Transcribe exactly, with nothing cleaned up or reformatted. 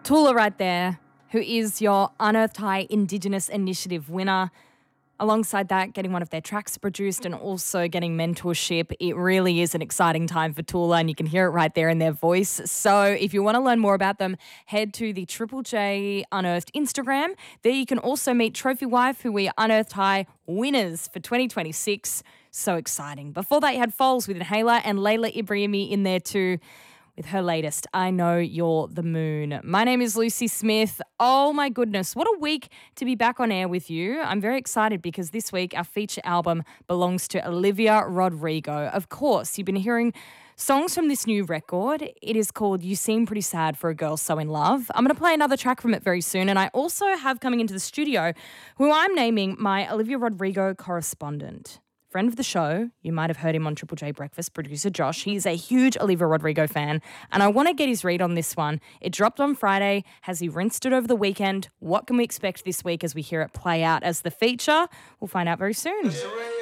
Tula right there, who is your Unearthed High Indigenous Initiative winner. Alongside that, getting one of their tracks produced and also getting mentorship. It really is an exciting time for Tula, and you can hear it right there in their voice. So if you want to learn more about them, head to the Triple J Unearthed Instagram. There you can also meet Trophy Wife, who we are Unearthed High winners for twenty twenty-six. So exciting. Before that, you had Foals with Inhaler and Layla Ibrahimi in there too, with her latest, I Know You're the Moon. My name is Lucy Smith. Oh my goodness, what a week to be back on air with you. I'm very excited because this week our feature album belongs to Olivia Rodrigo. Of course, you've been hearing songs from this new record. It is called You Seem Pretty Sad for a Girl So in Love. I'm going to play another track from it very soon, and I also have coming into the studio who I'm naming my Olivia Rodrigo correspondent. Friend of the show, you might have heard him on Triple J Breakfast, producer Josh. He's a huge Olivia Rodrigo fan, and I want to get his read on this one. It dropped on Friday. Has he rinsed it over the weekend? What can we expect this week as we hear it play out as the feature? We'll find out very soon.